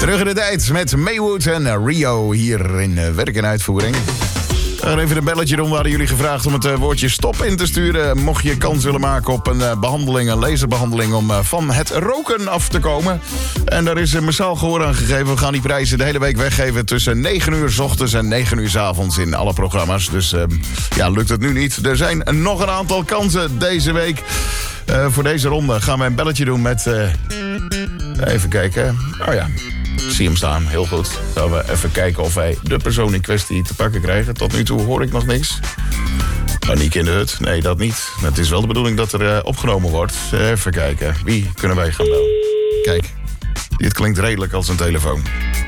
Terug in de tijd met Maywood en Rio hier in werk en uitvoering. Even een belletje doen. We hadden jullie gevraagd om het woordje stop in te sturen. Mocht je kans willen maken op een behandeling, een laserbehandeling, om van het roken af te komen. En daar is massaal gehoor aan gegeven. We gaan die prijzen de hele week weggeven tussen 9 uur 's ochtends en 9 uur 's avonds in alle programma's. Dus lukt het nu niet. Er zijn nog een aantal kansen deze week. Voor deze ronde gaan we een belletje doen met... even kijken. Oh ja. Ik zie hem staan, heel goed. Gaan we even kijken of wij de persoon in kwestie te pakken krijgen. Tot nu toe hoor ik nog niks. Paniek in de hut? Nee, dat niet. Het is wel de bedoeling dat er opgenomen wordt. Even kijken. Wie kunnen wij gaan bellen? Kijk, dit klinkt redelijk als een telefoon.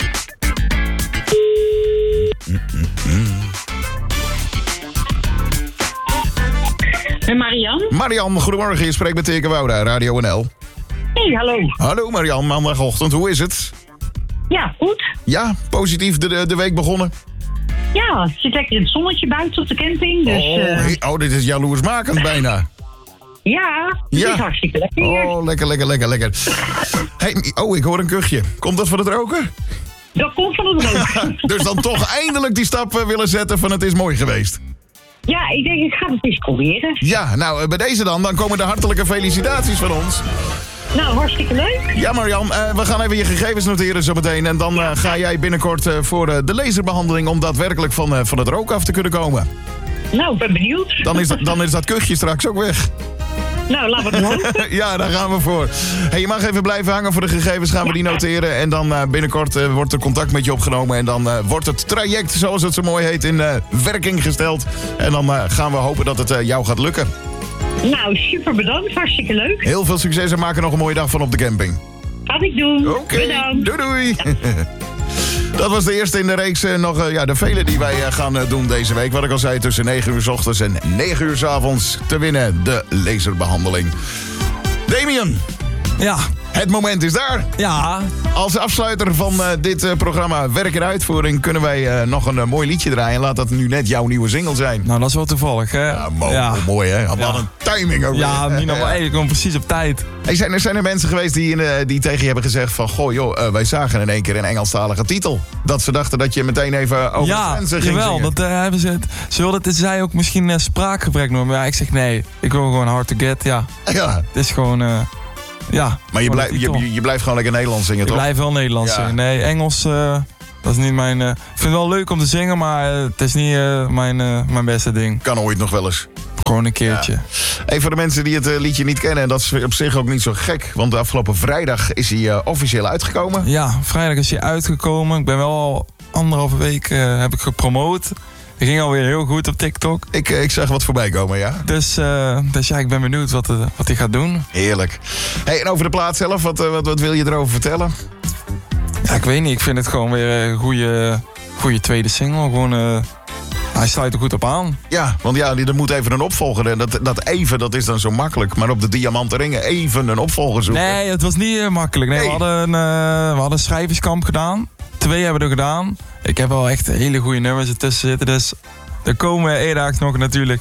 Marian? Marian, goedemorgen. Je spreekt met Teke Wouda, Radio NL. Hey, hallo. Hallo Marian, maandagochtend. Hoe is het? Ja, goed. Ja, positief de week begonnen? Ja, het zit lekker in het zonnetje buiten op de camping. Dus, dit is jaloersmakend bijna. Ja, het is hartstikke lekker hier. Oh, lekker. Hey, ik hoor een kuchje. Komt dat van het roken? Dat komt van het roken. Dus dan toch eindelijk die stap willen zetten van het is mooi geweest. Ja, ik denk ik ga het eens proberen. Ja, nou, bij deze dan komen de hartelijke felicitaties van ons. Nou, hartstikke leuk. Ja, Marian, we gaan even je gegevens noteren zo meteen. En dan ga jij binnenkort voor de laserbehandeling om daadwerkelijk van het rook af te kunnen komen. Nou, ik ben benieuwd. Dan is dat kuchje straks ook weg. Nou, laten we het hopen. Ja, daar gaan we voor. Hey, je mag even blijven hangen voor de gegevens, gaan we die noteren. En dan binnenkort wordt er contact met je opgenomen. En dan wordt het traject, zoals het zo mooi heet, in werking gesteld. En dan gaan we hopen dat het jou gaat lukken. Nou, super bedankt. Hartstikke leuk. Heel veel succes en maak er nog een mooie dag van op de camping. Gaat ik doen. Oké, bedankt. Doei. Ja. Dat was de eerste in de reeks. De vele die wij gaan doen deze week. Wat ik al zei, tussen 9 uur 's ochtends en 9 uur 's avonds te winnen. De laserbehandeling. Damien. Ja. Het moment is daar. Ja. Als afsluiter van dit programma Werk en Uitvoering kunnen wij nog een mooi liedje draaien. Laat dat nu net jouw nieuwe single zijn. Nou, dat is wel toevallig, hè? Ja, mooi, hè? Wat een timing ook. Ja, niet normaal. Ik kom precies op tijd. Hey, zijn er mensen geweest die tegen je hebben gezegd van... Goh, joh, wij zagen in één keer een Engelstalige titel. Dat ze dachten dat je meteen even over de grenzen ging zingen. Ja, dat hebben ze het. Ze wilden het, zei ook misschien spraakgebrek noemen. Maar ja, ik zeg nee, ik wil gewoon hard to get, ja. Ja. Het is gewoon... ja. Maar je blijft gewoon lekker Nederlands zingen, toch? Ik blijf wel Nederlands zingen. Nee, Engels, dat is niet mijn... ik vind het wel leuk om te zingen, maar het is niet mijn beste ding. Kan ooit nog wel eens. Gewoon een keertje. Ja. Hey, voor de mensen die het liedje niet kennen, en dat is op zich ook niet zo gek. Want de afgelopen vrijdag is hij officieel uitgekomen. Ja, vrijdag is hij uitgekomen. Ik ben wel al 1,5 week heb ik gepromoot. Het ging alweer heel goed op TikTok. Ik zag wat voorbij komen, ja. Dus ja, ik ben benieuwd wat hij gaat doen. Heerlijk. Hey, en over de plaat zelf, wat wil je erover vertellen? Ja, ik weet niet. Ik vind het gewoon weer een goede tweede single. Gewoon, hij sluit er goed op aan. Ja, want er moet even een opvolger. En dat is dan zo makkelijk. Maar op de diamanten ringen even een opvolger zoeken. Nee, het was niet makkelijk. Nee, we hadden een schrijverskamp gedaan. 2 hebben we er gedaan. Ik heb wel echt hele goede nummers ertussen zitten. Dus er komen eerdaags nog natuurlijk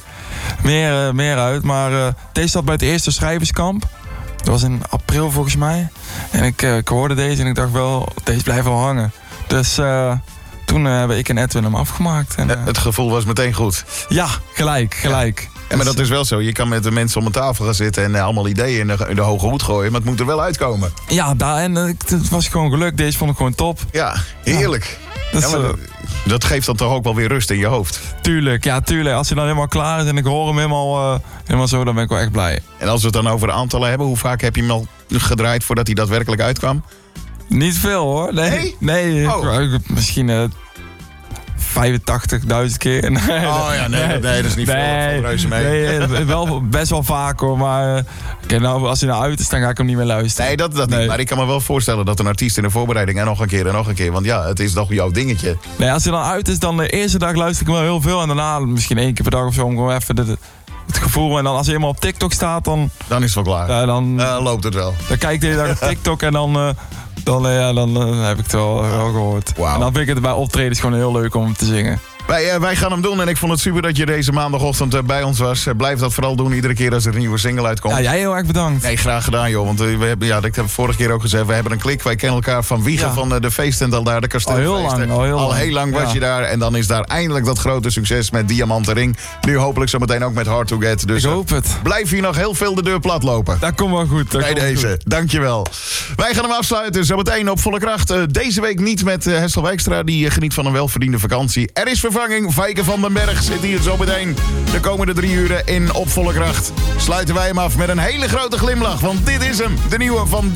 meer uit. Maar deze zat bij het eerste schrijverskamp. Dat was in april volgens mij. En ik hoorde deze en ik dacht wel, deze blijft wel hangen. Dus toen hebben ik en Edwin hem afgemaakt. En, het gevoel was meteen goed. Ja, gelijk. Ja, maar dat is wel zo. Je kan met de mensen om een tafel gaan zitten en allemaal ideeën in de hoge hoed gooien. Maar het moet er wel uitkomen. Ja, het was gewoon gelukt. Deze vond ik gewoon top. Ja, heerlijk. Ja. Dat geeft dan toch ook wel weer rust in je hoofd? Tuurlijk. Als hij dan helemaal klaar is en ik hoor hem helemaal zo, dan ben ik wel echt blij. En als we het dan over de aantallen hebben, hoe vaak heb je hem al gedraaid voordat hij daadwerkelijk uitkwam? Niet veel hoor. Nee. Oh. Misschien 85.000 keer. Nee, dat is niet veel. Reuze mee. Nee, wel best wel vaak hoor. Maar als hij nou uit is, dan ga ik hem niet meer luisteren. Nee, dat niet. Maar ik kan me wel voorstellen dat een artiest in de voorbereiding en nog een keer. Want ja, het is toch jouw dingetje. Nee, als hij dan uit is, dan de eerste dag luister ik hem wel heel veel. En daarna misschien 1 keer per dag of zo om gewoon even het gevoel. En dan als hij helemaal op TikTok staat, dan is het wel klaar. Dan loopt het wel. Dan kijk ik de hele dag op TikTok en dan heb ik het wel gehoord. Wow. En dan vind ik het bij optredens gewoon heel leuk om te zingen. Wij gaan hem doen en ik vond het super dat je deze maandagochtend bij ons was. Blijf dat vooral doen, iedere keer als er een nieuwe single uitkomt. Ja, jij heel erg bedankt. Nee, graag gedaan joh, want we hebben, ik heb vorige keer ook gezegd, we hebben een klik. Wij kennen elkaar van Wiegen van de feesttent al daar, de kasteelfeesten. Al heel lang was je daar en dan is daar eindelijk dat grote succes met Diamanten Ring. Nu hopelijk zometeen ook met Hard to Get. Dus ik hoop het. Blijf hier nog heel veel de deur plat lopen. Dat komt wel goed. Bij deze, goed. Dankjewel. Wij gaan hem afsluiten, zometeen op volle kracht. Deze week niet met Hessel Wijkstra, die geniet van een welverdiende vakantie. Er is vervanging, Fijke van den Berg zit hier zometeen de komende 3 uren in op volle kracht. Sluiten wij hem af met een hele grote glimlach, want dit is hem, de nieuwe van